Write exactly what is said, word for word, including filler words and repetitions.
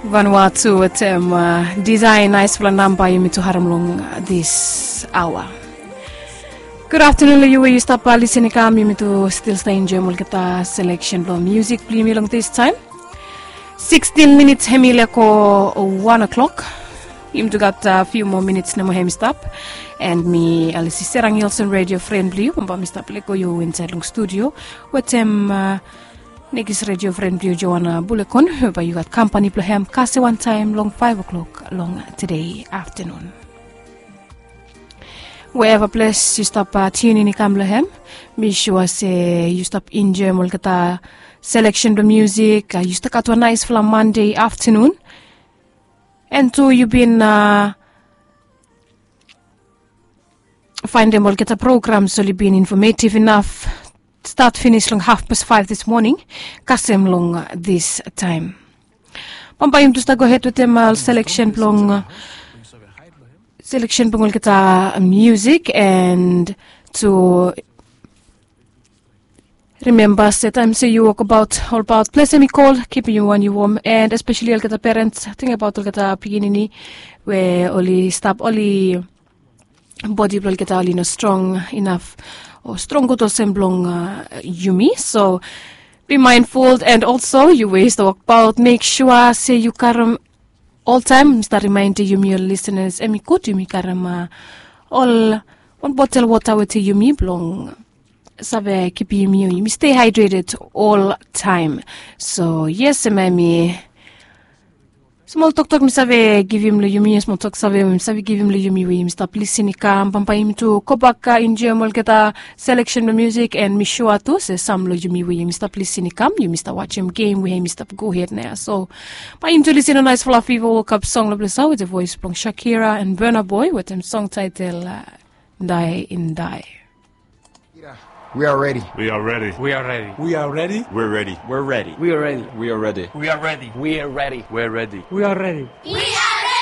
Vanuatu at um, uh, design nice flanamba yumi to haramlong this hour. Good afternoon, you will stop listening kam yumi to still stay in German kita selection of music play me long this time. Sixteen minutes hemile ko one o'clock. Yum to got a few more minutes na mo hem stop. And me alisi serang Hilson radio friendly umba mi stop leko you inside long studio. What um uh, Nigis radio friendly Joanna Bulekon, but you got company plahem kase one time long five o'clock long today afternoon. Wherever place you stop uh, tuning in Kamlahem, be sure say you stop enjoy mulkata selection of music. Uh, you stuck out a nice from Monday afternoon, and so you been uh, finding mulkata programs so you been informative enough. Start finish long half past five this morning, kasem long uh, this time. Pampayim to go ahead with them uh, selection long uh, selection pengol kita music and to remember that I'm say you walk about all about place me call keeping you one you warm and especially all kita parents think about all kita beginning where only stop only body blood kita only no strong enough. Or strong good semblong uh, yumi, so be mindful and also you waste the walk about make sure say you karam all time start reminding yumi your listeners emi good yumi karam uh, all one bottle water with yumi blong save keep yumi yumi stay hydrated all time. So yes mami small talk talk mi save give him le yumi small talk save mi save give him le yumi we stop listening kam pampayim to kobaka enjoy mol keta selection of music and mi sure to say some lo yumi we mi stop listening kam you mister watch him game we mi stop go ahead now. So paim to listen a nice fluffy woke up song lo with the voice from Shakira and Burna Boy with them song title uh, Die in Die. We are ready. We are ready. We are ready. We are ready. We're ready. We're ready. We are ready. We are ready. We are ready. We are ready. We're ready. We are ready. We